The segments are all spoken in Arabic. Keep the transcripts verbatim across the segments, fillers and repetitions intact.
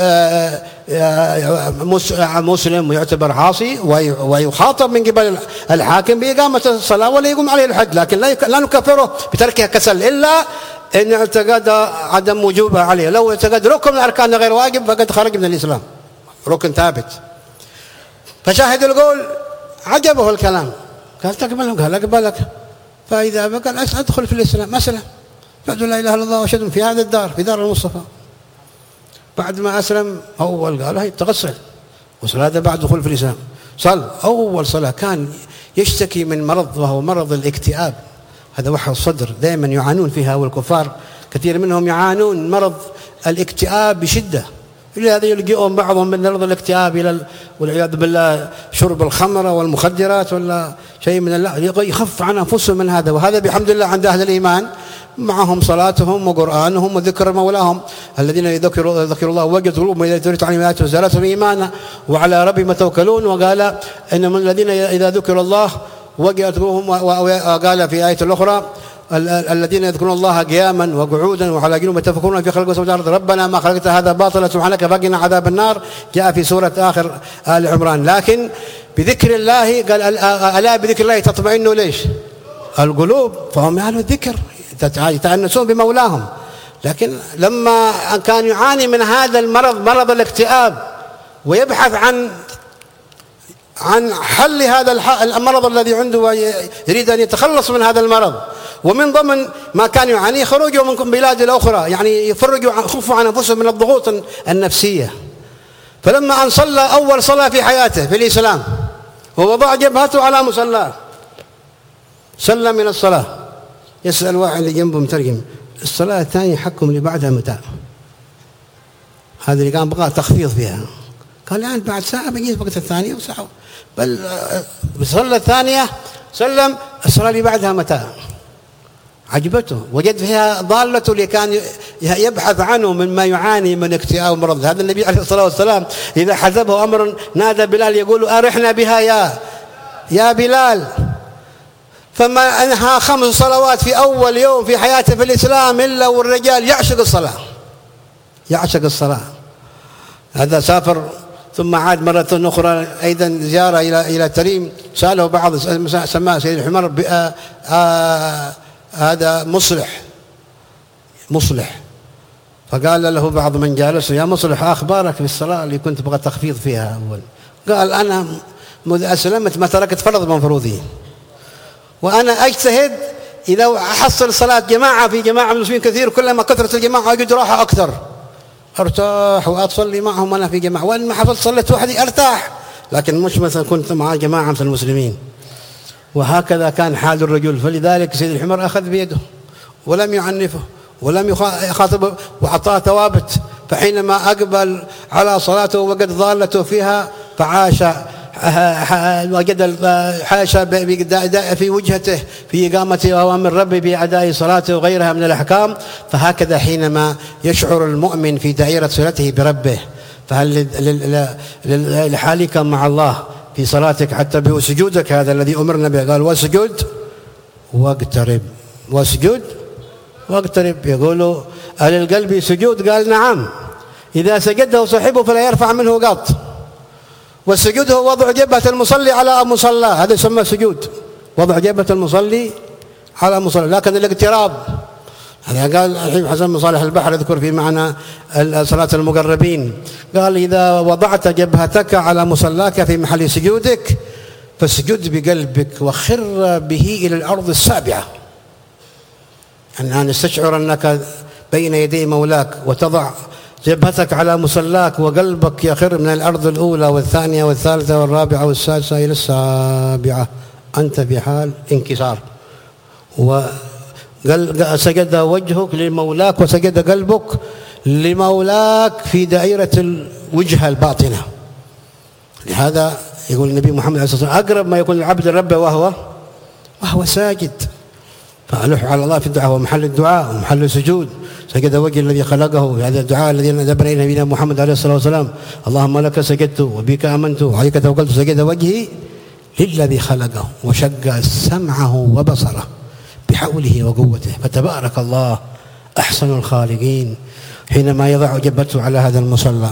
مسلم ويعتبر عاصي ويخاطب من قبل الحاكم بإقامة الصلاة ولا يقوم عليه الحد، لكن لا نكفره بتركها كسل إلا إن اعتقد عدم وجوبها عليه. لو اعتقد ركن من الأركان غير واجب فقد خرج من الإسلام، ركن ثابت. فشاهد القول عجبه الكلام، قال تقبله؟ قال أقبلك. فإذا قال أدخل في الإسلام أسلم، بعد لا إله إلا الله وأشهد في هذا الدار، في دار المصطفى. بعد ما أسلم أول قال هي تغسل وصلاة بعد دخول في الإسلام. صل أول صلاة كان يشتكي من مرض وهو مرض الاكتئاب، هذا وحى الصدر دائما يعانون فيها، والكفار كثير منهم يعانون مرض الاكتئاب بشدة، لهذا يلجئون بعضهم من مرض الاكتئاب إلى والعياذ بالله شرب الخمر والمخدرات ولا شيء من الله، يخف عن أنفسهم من هذا. وهذا بحمد الله عند أهل الإيمان معهم صلاتهم وقرآنهم وذكر مولاهم، الذين يذكروا ذكر الله وجد قلوبهم إذا تليت عليهم آياته زادتهم إيمانا وعلى ربهم يتوكلون. وقال إن من الذين إذا ذكر الله وجدت قلوبهم، وقال في آية الأخرى الذين يذكرون الله قياما وقعودا وعلى جنوبهم يتفكرون في خلق السماوات والأرض ربنا ما خلقت هذا باطلا سبحانك فقنا عذاب النار، جاء في سورة آخر آل عمران. لكن بذكر الله قال ألا بذكر الله تطمئن ليش القلوب، فهم أهل الذكر يتأنسون بمولاهم. لكن لما كان يعاني من هذا المرض مرض الاكتئاب ويبحث عن عن حل هذا المرض الذي عنده ويريد أن يتخلص من هذا المرض، ومن ضمن ما كان يعاني خروجه من بلاد الأخرى، يعني يفرجوا يخفوا عن أنفسهم من الضغوط النفسية. فلما أن صلى أول صلاة في حياته في الإسلام ووضع جبهته على مصلاه سلم من الصلاة، يسأل واحد اللي جنبه مترجم الصلاة الثانية حكم اللي بعدها متى؟ هذا اللي كان بقى تخفيض فيها، قال يعني بعد ساعة بجيز وقت الثانية وساعة، بل صلى الثانية سلم الصلاة اللي بعدها متى؟ عجبته، وجد فيها ضالته اللي كان يبحث عنه مما يعاني من اكتئاب ومرض. هذا النبي عليه الصلاة والسلام إذا حزبه أمر نادى بلال يقول أرحنا بها يا يا بلال، فما أنهى خمس صلوات في أول يوم في حياته في الإسلام إلا والرجال يعشق الصلاة يعشق الصلاة. هذا سافر ثم عاد مرة أخرى أيضا زيارة إلى إلى تريم، سأله بعض سماه سيد الحمار هذا مصلح مصلح فقال له بعض من جالسه يا مصلح أخبارك في الصلاة اللي كنت بغى تخفيض فيها أول؟ قال أنا مذ أسلمت ما تركت فرض من فروضي، وأنا أجتهد إذا أحصل صلاة جماعة في جماعة المسلمين كثير، كلما كثرت الجماعة أجد راحة أكثر أرتاح وأصلي معهم أنا في جماعة، وإن ما حصلت صليت وحدي أرتاح، لكن مش مثلا كنت مع جماعة مثل المسلمين. وهكذا كان حال الرجل. فلذلك سيد الحمار أخذ بيده ولم يعنفه ولم يخاطبه وأعطاه ثوابت، فحينما أقبل على صلاته وقد ضالته فيها فعاش وجد حاش في وجهته في إقامة أوامر ربه بأداء صلاته وغيرها من الأحكام. فهكذا حينما يشعر المؤمن في دائرة صلته بربه، فهل لحالك مع الله في صلاتك حتى بسجودك هذا الذي أمرنا به، قال واسجد واقترب واسجد واقترب. يقولوا هل القلب سجود؟ قال نعم، إذا سجده صاحبه فلا يرفع منه قط. والسجود هو وضع جبهة المصلي على مصلاه، هذا يسمى سجود، وضع جبهة المصلي على مصلاه. لكن الاقتراب هذا قال الحين حسن مصالح البحر يذكر في معنى صلاة المقربين، قال إذا وضعت جبهتك على مصلاك في محل سجودك فاسجد بقلبك وخر به إلى الأرض السابعة، يعني أن تستشعر أنك بين يدي مولاك وتضع جبهتك على مصلاك وقلبك يخر من الأرض الأولى والثانية والثالثة والرابعة والسادسة إلى السابعة، أنت في حال انكسار. وسجد وجهك لمولاك وسجد قلبك لمولاك في دائرة الوجهة الباطنة. لهذا يقول النبي محمد عليه الصلاة والسلام أقرب ما يكون العبد الرب وهو وهو ساجد، فألح على الله في الدعاء ومحل الدعاء ومحل السجود. سجد وجه الذي خلقه، هذا الدعاء الذي ندبنا إلى نبينا محمد عليه الصلاة والسلام، اللهم لك سجدت وبك آمنت وعليك توكلت. سجد وجهي للذي خلقه وشق سمعه وبصره بحوله وقوته، فتبارك الله أحسن الخالقين حينما يضع جبهته على هذا المصلى.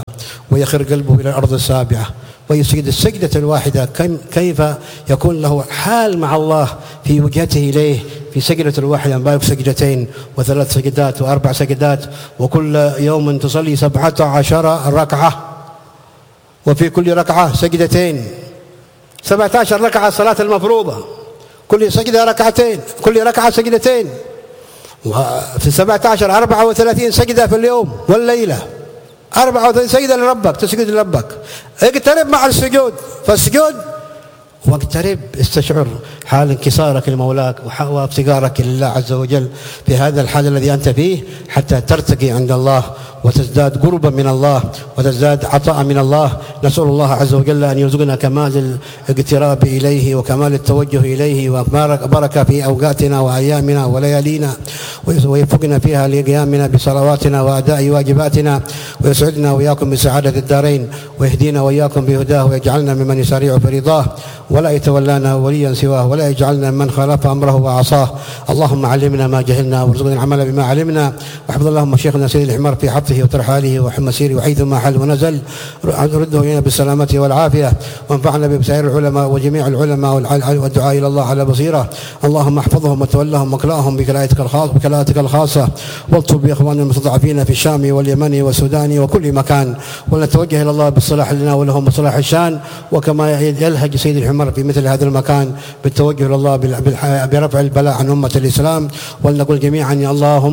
ويخر قلبه إلى الأرض السابعة ويسجد السجدة الواحدة. كيف يكون له حال مع الله في وجهته إليه في سجدة الواحدة، بارك سجدتين وثلاث سجدات وأربع سجدات، وكل يوم تصلي سبعة عشر ركعة، وفي كل ركعة سجدتين، سبعة عشر ركعة صلاة المفروضة، كل سجدة ركعتين، كل ركعة سجدتين، وفي سبعة عشر أربعة وثلاثين سجدة في اليوم والليلة، أربعة وثلاثين سجدة لربك، تسجد لربك. اقترب مع السجود، فاسجد واقترب، استشعر حال انكسارك لمولاك وافتقارك لله عز وجل في هذا الحال الذي أنت فيه، حتى ترتقي عند الله وتزداد قربا من الله وتزداد عطاء من الله. نسأل الله عز وجل أن يرزقنا كمال الاقتراب إليه وكمال التوجه إليه وبركة في أوقاتنا وأيامنا وليالينا، ويوفقنا فيها لقيامنا بصلواتنا وأداء واجباتنا، ويسعدنا وإياكم بسعادة الدارين، ويهدينا وإياكم بهداه، ويجعلنا ممن يسارع في رضاه ولا يتولانا وليا سواه، ولا يجعلنا ممن خالف أمره وعصاه. اللهم علمنا ما جهلنا وارزقنا العمل بما علمنا، واحفظ اللهم شيخنا سيد الحمار في حفظه وترحاله ومسيره وحيثما حل ونزل، رده إلينا بالسلامة والعافية، وانفعنا بسائر العلماء وجميع العلماء والدعاء إلى الله على بصيرة. اللهم احفظهم وتولهم وكلاهم بكلايتك الخاصة بكلايتك الخاصة، والطف بإخواننا المستضعفين في الشام واليمن والسودان وكل مكان، ولنتوجه إلى الله بالصلاح لنا ولهم بصلاح الشان، وكما يلهج سيد الحمار في مثل هذا المكان بالتوجه إلى الله برفع البلاء عن أمة الإسلام. ولنقول جميعا: يا اللهم